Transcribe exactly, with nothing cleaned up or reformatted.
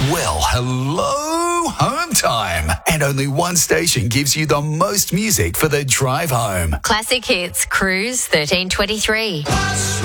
Well, hello, home time. And only one station gives you the most music for the drive home. Classic Hits, Cruise thirteen twenty-three.